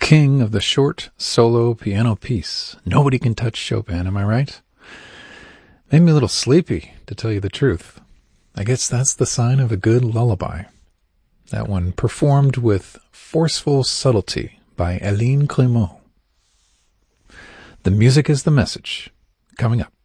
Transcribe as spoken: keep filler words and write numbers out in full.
king of the short solo piano piece. Nobody can touch Chopin, am I right? Made me a little sleepy, to tell you the truth. I guess that's the sign of a good lullaby. That one performed with forceful subtlety by Aline Clément. The music is the message. Coming up.